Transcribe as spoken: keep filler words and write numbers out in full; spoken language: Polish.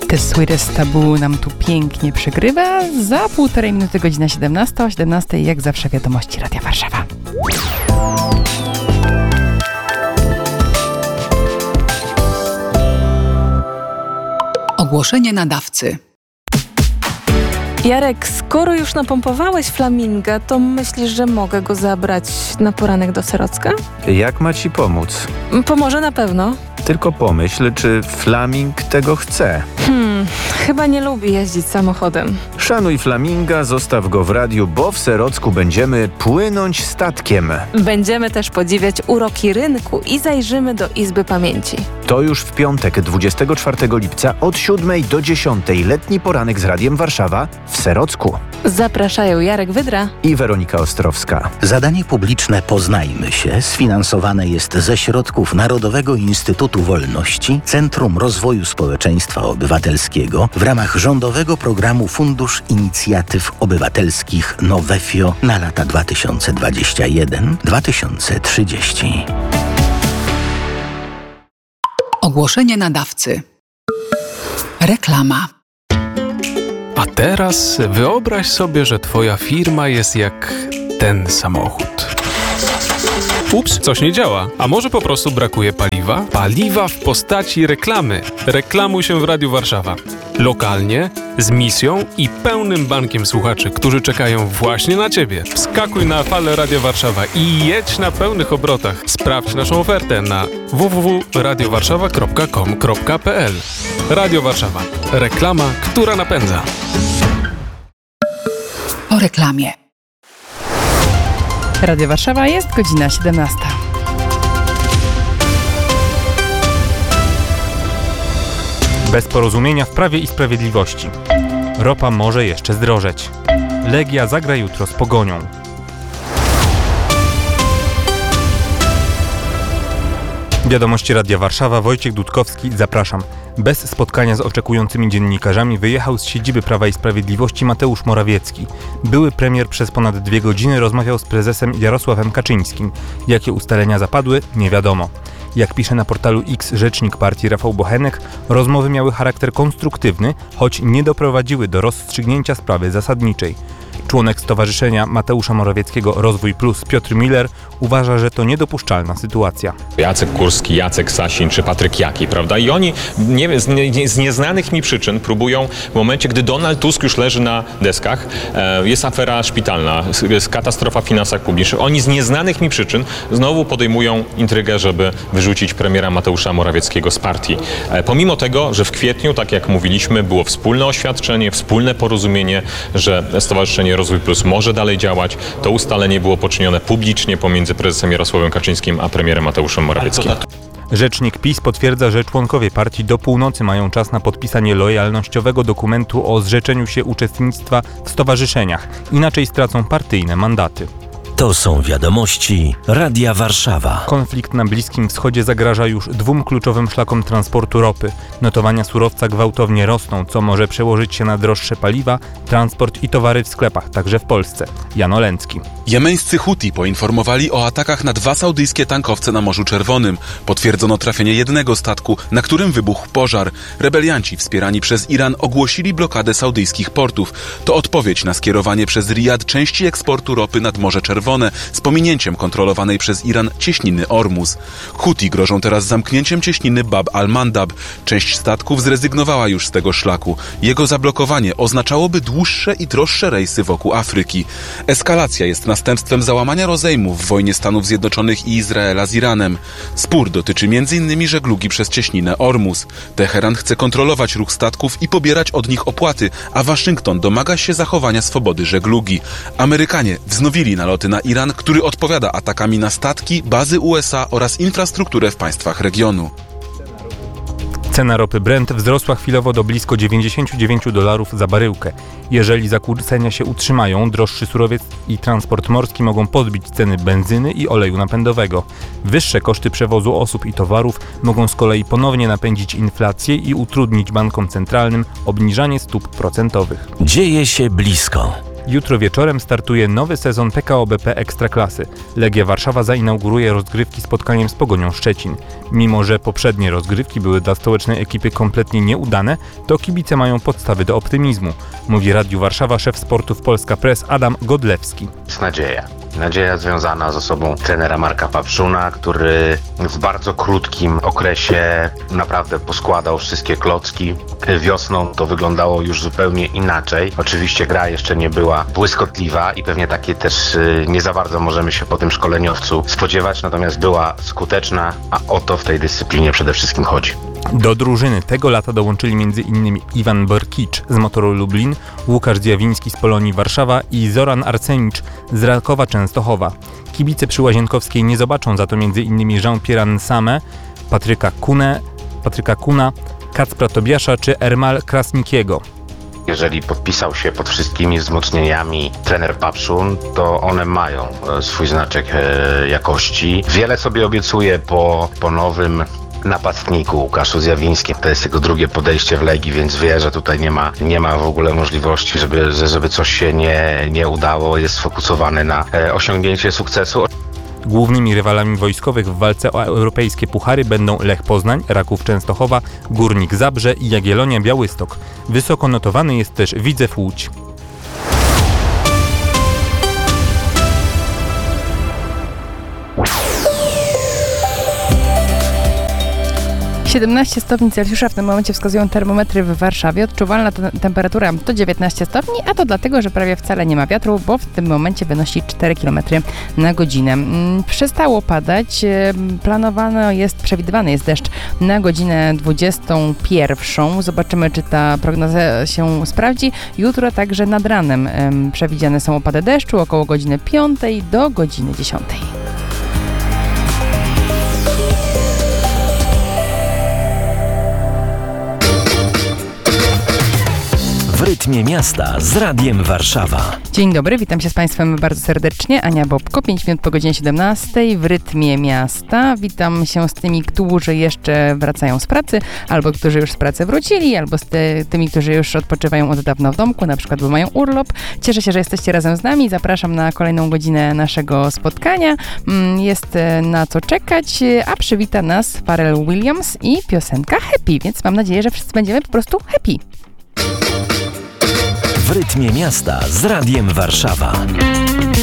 The Sweetest Taboo nam tu pięknie przegrywa. Za półtorej minuty godzina siedemnasta, o siedemnastej jak zawsze wiadomości Radia Warszawa. Ogłoszenie nadawcy. Jarek, skoro już napompowałeś flaminga, to myślisz, że mogę go zabrać na poranek do Serocka? Jak ma ci pomóc? Pomoże na pewno. Tylko pomyśl, czy Flaming tego chce. Hmm, chyba nie lubi jeździć samochodem. Szanuj Flaminga, zostaw go w radiu, bo w Serocku będziemy płynąć statkiem. Będziemy też podziwiać uroki rynku i zajrzymy do Izby Pamięci. To już w piątek, dwudziestego czwartego lipca od siódmej do dziesiątej. Letni poranek z Radiem Warszawa w Serocku. Zapraszają Jarek Wydra i Weronika Ostrowska. Zadanie publiczne Poznajmy się sfinansowane jest ze środków Narodowego Instytutu Wolności, Centrum Rozwoju Społeczeństwa Obywatelskiego w ramach rządowego programu Fundusz Inicjatyw Obywatelskich Nowefio na lata dwa tysiące dwudziesty pierwszy do dwa tysiące trzydziestego. Ogłoszenie nadawcy. Reklama. A teraz wyobraź sobie, że twoja firma jest jak ten samochód. Ups, coś nie działa. A może po prostu brakuje paliwa? Paliwa w postaci reklamy. Reklamuj się w Radiu Warszawa. Lokalnie, z misją i pełnym bankiem słuchaczy, którzy czekają właśnie na Ciebie. Wskakuj na falę Radia Warszawa i jedź na pełnych obrotach. Sprawdź naszą ofertę na w w w kropka radio warszawa kropka com kropka p l. Radio Warszawa. Reklama, która napędza. Po reklamie. Radio Warszawa, jest godzina siedemnasta. Bez porozumienia w Prawie i Sprawiedliwości. Ropa może jeszcze zdrożeć. Legia zagra jutro z Pogonią. Wiadomości Radia Warszawa, Wojciech Dudkowski, zapraszam. Bez spotkania z oczekującymi dziennikarzami wyjechał z siedziby Prawa i Sprawiedliwości Mateusz Morawiecki. Były premier przez ponad dwie godziny rozmawiał z prezesem Jarosławem Kaczyńskim. Jakie ustalenia zapadły, nie wiadomo. Jak pisze na portalu X rzecznik partii Rafał Bochenek, rozmowy miały charakter konstruktywny, choć nie doprowadziły do rozstrzygnięcia sprawy zasadniczej. Członek Stowarzyszenia Mateusza Morawieckiego Rozwój Plus Piotr Miller uważa, że to niedopuszczalna sytuacja. Jacek Kurski, Jacek Sasin czy Patryk Jaki, prawda? I oni nie, z, nie, z nieznanych mi przyczyn próbują w momencie, gdy Donald Tusk już leży na deskach, e, jest afera szpitalna, jest katastrofa w finansach publicznych. Oni z nieznanych mi przyczyn znowu podejmują intrygę, żeby wyrzucić premiera Mateusza Morawieckiego z partii. E, pomimo tego, że w kwietniu, tak jak mówiliśmy, było wspólne oświadczenie, wspólne porozumienie, że Stowarzyszenie Rozwój Plus może dalej działać, to ustalenie było poczynione publicznie pomiędzy prezesem Jarosławem Kaczyńskim a premierem Mateuszem Morawieckim. Rzecznik PiS potwierdza, że członkowie partii do północy mają czas na podpisanie lojalnościowego dokumentu o zrzeczeniu się uczestnictwa w stowarzyszeniach. Inaczej stracą partyjne mandaty. To są wiadomości Radia Warszawa. Konflikt na Bliskim Wschodzie zagraża już dwóm kluczowym szlakom transportu ropy. Notowania surowca gwałtownie rosną, co może przełożyć się na droższe paliwa, transport i towary w sklepach, także w Polsce. Jan Olęcki. Jemeńscy Huti poinformowali o atakach na dwa saudyjskie tankowce na Morzu Czerwonym. Potwierdzono trafienie jednego statku, na którym wybuchł pożar. Rebelianci wspierani przez Iran ogłosili blokadę saudyjskich portów. To odpowiedź na skierowanie przez Rijad części eksportu ropy nad Morze Czerwone z pominięciem kontrolowanej przez Iran cieśniny Ormuz. Huti grożą teraz zamknięciem cieśniny Bab al-Mandab. Część statków zrezygnowała już z tego szlaku. Jego zablokowanie oznaczałoby dłuższe i droższe rejsy wokół Afryki. Eskalacja jest następstwem załamania rozejmu w wojnie Stanów Zjednoczonych i Izraela z Iranem. Spór dotyczy między innymi żeglugi przez cieśninę Ormuz. Teheran chce kontrolować ruch statków i pobierać od nich opłaty, a Waszyngton domaga się zachowania swobody żeglugi. Amerykanie wznowili naloty na Iran, który odpowiada atakami na statki, bazy U S A oraz infrastrukturę w państwach regionu. Cena ropy Brent wzrosła chwilowo do blisko dziewięćdziesiąt dziewięć dolarów za baryłkę. Jeżeli zakłócenia się utrzymają, droższy surowiec i transport morski mogą podbić ceny benzyny i oleju napędowego. Wyższe koszty przewozu osób i towarów mogą z kolei ponownie napędzić inflację i utrudnić bankom centralnym obniżanie stóp procentowych. Dzieje się blisko. Jutro wieczorem startuje nowy sezon P K O B P Ekstraklasy. Legia Warszawa zainauguruje rozgrywki spotkaniem z Pogonią Szczecin. Mimo że poprzednie rozgrywki były dla stołecznej ekipy kompletnie nieudane, to kibice mają podstawy do optymizmu, mówi Radiu Warszawa szef sportów Polska Press Adam Godlewski. Jest nadzieja. Nadzieja związana z osobą trenera Marka Papszuna, który w bardzo krótkim okresie naprawdę poskładał wszystkie klocki. Wiosną to wyglądało już zupełnie inaczej. Oczywiście gra jeszcze nie była błyskotliwa i pewnie takie też nie za bardzo możemy się po tym szkoleniowcu spodziewać, natomiast była skuteczna, a o to w tej dyscyplinie przede wszystkim chodzi. Do drużyny tego lata dołączyli m.in. Iwan Borkicz z Motoru Lublin, Łukasz Zjawiński z Polonii Warszawa i Zoran Arsenicz z Rakowa Częstochowa. Kibice przy Łazienkowskiej nie zobaczą za to m.in. Jean-Pierre Nsame, Patryka Kune, Patryka Kuna, Kacpra Tobiasza czy Ermal Krasnikiego. Jeżeli podpisał się pod wszystkimi wzmocnieniami trener Papszun, to one mają swój znaczek jakości. Wiele sobie obiecuje po, po nowym napastniku Łukaszu Zjawińskim. To jest jego drugie podejście w Legii, więc wie, że tutaj nie ma, nie ma w ogóle możliwości, żeby, żeby coś się nie, nie udało. Jest sfokusowany na osiągnięcie sukcesu. Głównymi rywalami wojskowych w walce o europejskie puchary będą Lech Poznań, Raków Częstochowa, Górnik Zabrze i Jagiellonia Białystok. Wysoko notowany jest też Widzew Łódź. siedemnaście stopni Celsjusza w tym momencie wskazują termometry w Warszawie. Odczuwalna te- temperatura to dziewiętnaście stopni, a to dlatego, że prawie wcale nie ma wiatru, bo w tym momencie wynosi cztery kilometry na godzinę. Mm, przestało padać. Planowano jest, przewidywany jest deszcz na godzinę dwudziestą pierwszą. Zobaczymy, czy ta prognoza się sprawdzi. Jutro także nad ranem em, przewidziane są opady deszczu około godziny piątej do godziny dziesiątej. W rytmie miasta z Radiem Warszawa. Dzień dobry, witam się z Państwem bardzo serdecznie. Ania Bobko, pięć minut po godzinie siedemnastej w rytmie miasta. Witam się z tymi, którzy jeszcze wracają z pracy, albo którzy już z pracy wrócili, albo z ty, tymi, którzy już odpoczywają od dawna w domku, na przykład, bo mają urlop. Cieszę się, że jesteście razem z nami. Zapraszam na kolejną godzinę naszego spotkania. Jest na co czekać, a przywita nas Pharrell Williams i piosenka Happy, więc mam nadzieję, że wszyscy będziemy po prostu happy. W rytmie miasta z Radiem Warszawa.